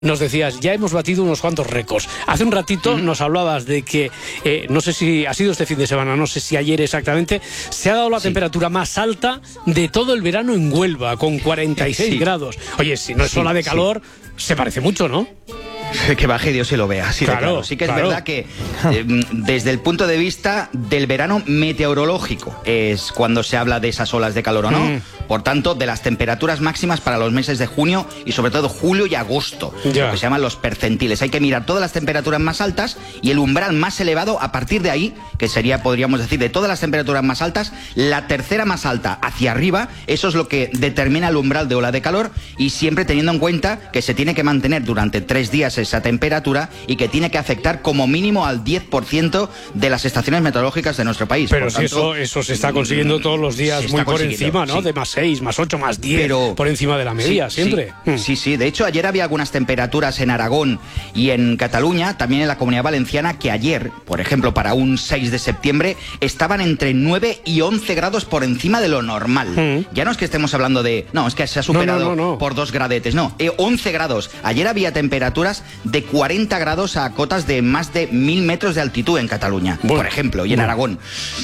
Nos decías, ya hemos batido unos cuantos récords. Hace un ratito nos hablabas de que, no sé si ha sido este fin de semana, no sé si ayer exactamente, se ha dado la temperatura más alta de todo el verano en Huelva, con 46 grados. Oye, si no es ola de calor, se parece mucho, ¿no? Que baje Dios y lo vea, sí, claro. Sí que es verdad que desde el punto de vista del verano meteorológico es cuando se habla de esas olas de calor o no. Por tanto, de las temperaturas máximas para los meses de junio y sobre todo julio y agosto, lo que se llaman los percentiles. Hay que mirar todas las temperaturas más altas y el umbral más elevado a partir de ahí, que sería, podríamos decir, de todas las temperaturas más altas, la tercera más alta hacia arriba, eso es lo que determina el umbral de ola de calor, y siempre teniendo en cuenta que se tiene que mantener durante 3 días esa temperatura y que tiene que afectar como mínimo al 10% de las estaciones meteorológicas de nuestro país. Pero si eso se está consiguiendo todos los días muy por encima, ¿no? Sí. De más 6, más 8, más 10, pero por encima de la media, siempre. Sí. De hecho, ayer había algunas temperaturas en Aragón y en Cataluña, también en la Comunidad Valenciana, que ayer, por ejemplo, para un 6 de septiembre, estaban entre 9 y 11 grados por encima de lo normal. Ya no es que estemos hablando de... No, es que se ha superado por 2 gradetes. No, 11 grados. Ayer había temperaturas de 40 grados a cotas de más de 1000 metros de altitud en Cataluña, por ejemplo, y en Aragón.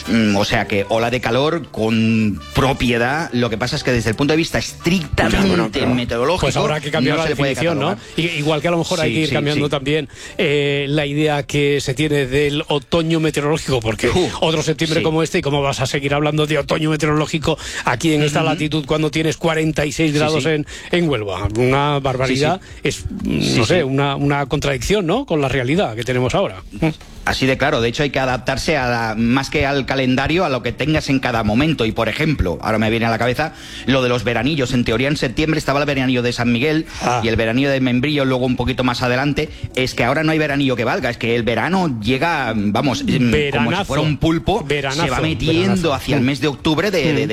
O sea que ola de calor con propiedad. Lo que pasa es que desde el punto de vista estrictamente meteorológico, pues habrá que cambiar la definición, ¿no? Igual que a lo mejor hay que ir cambiando también la idea que se tiene del otoño meteorológico, porque otro septiembre como este, y cómo vas a seguir hablando de otoño meteorológico aquí en esta latitud cuando tienes 46 grados en Huelva. Una barbaridad. Es, no sé, una contradicción, ¿no?, con la realidad que tenemos ahora. Así de claro. De hecho, hay que adaptarse más que al calendario, a lo que tengas en cada momento. Y, por ejemplo, ahora me viene a la cabeza lo de los veranillos. En teoría, en septiembre estaba el veranillo de San Miguel y el veranillo de Membrillo, luego un poquito más adelante. Es que ahora no hay veranillo que valga. Es que el verano llega, vamos, como si fuera un pulpo, se va metiendo hacia el mes de octubre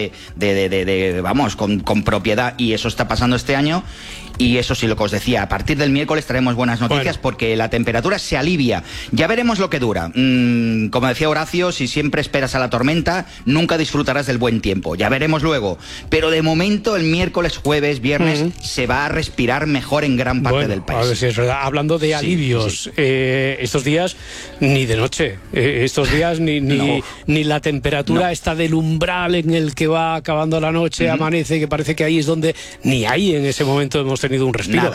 vamos, con propiedad. Y eso está pasando este año. Y eso sí, lo que os decía, a partir del miércoles traemos buenas noticias, porque la temperatura se alivia. Ya veremos lo que dura. Como decía Horacio, si siempre esperas a la tormenta, nunca disfrutarás del buen tiempo. Ya veremos luego. Pero de momento, el miércoles, jueves, viernes, se va a respirar mejor en gran parte del país. A ver si es verdad. Hablando de alivios, estos días ni de noche. Estos días ni la temperatura está del umbral en el que va acabando la noche, amanece, que parece que ahí es donde ni ahí en ese momento hemos tenido un respiro.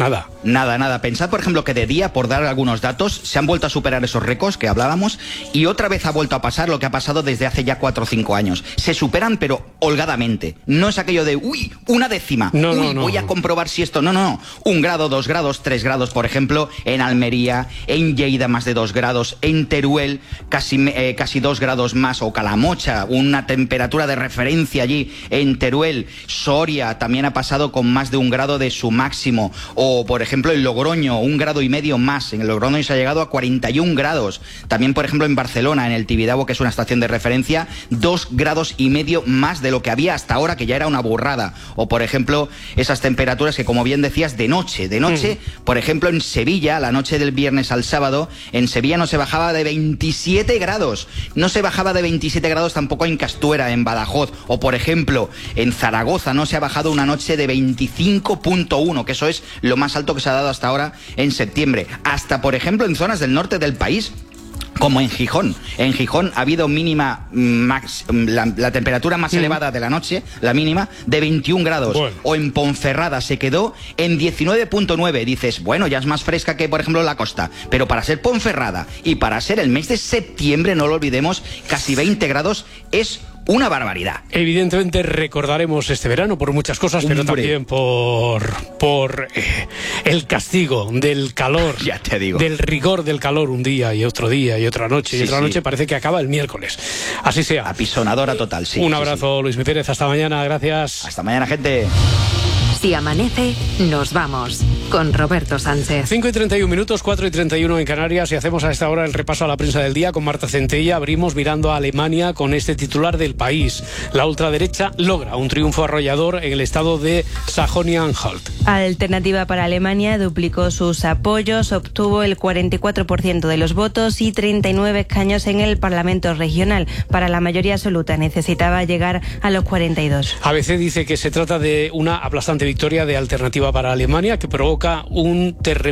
Nada. Pensad, por ejemplo, que de día, por dar algunos datos, se han vuelto a superar esos récords que hablábamos, y otra vez ha vuelto a pasar lo que ha pasado desde hace ya 4 o 5 años. Se superan, pero holgadamente. No es aquello de, una décima. Voy a comprobar si esto... No. 1 grado, 2 grados, 3 grados, por ejemplo, en Almería, en Lleida más de 2 grados, en Teruel casi 2 grados más, o Calamocha, una temperatura de referencia allí en Teruel. Soria también ha pasado con más de 1 grado de su máximo, o por ejemplo en Logroño 1,5 grados más. En el Logroño se ha llegado a 41 grados. También, por ejemplo, en Barcelona, en el Tibidabo, que es una estación de referencia, 2,5 grados más de lo que había hasta ahora, que ya era una burrada. O por ejemplo, esas temperaturas que, como bien decías, de noche, por ejemplo, en Sevilla, la noche del viernes al sábado, en Sevilla no se bajaba de 27 grados. No se bajaba de 27 grados tampoco en Castuera, en Badajoz. O por ejemplo, en Zaragoza no se ha bajado una noche de 25,1, que eso es lo más alto que se ha dado hasta ahora en septiembre. Hasta, por ejemplo, en zonas del norte del país, como en Gijón. En Gijón ha habido mínima, la temperatura más elevada de la noche, la mínima, de 21 grados. O en Ponferrada se quedó en 19,9. Dices, bueno, ya es más fresca que, por ejemplo, la costa. Pero para ser Ponferrada y para ser el mes de septiembre, no lo olvidemos, casi 20 grados es una barbaridad. Evidentemente recordaremos este verano por muchas cosas, pero también por el castigo del calor, ya te digo, del rigor del calor, un día y otro día y otra noche, y otra noche parece que acaba el miércoles. Así sea. Apisonadora total, Un abrazo, Luis Mi Pérez, hasta mañana, gracias. Hasta mañana, gente. Si amanece, nos vamos con Roberto Sánchez. 5:31, 4:31 en Canarias, y hacemos a esta hora el repaso a la prensa del día con Marta Centella. Abrimos mirando a Alemania con este titular del País. La ultraderecha logra un triunfo arrollador en el estado de Sajonia-Anhalt. Alternativa para Alemania duplicó sus apoyos, obtuvo el 44% de los votos y 39 escaños en el Parlamento regional. Para la mayoría absoluta necesitaba llegar a los 42. ABC dice que se trata de una aplastante victoria victoria de Alternativa para Alemania, que provoca un terremoto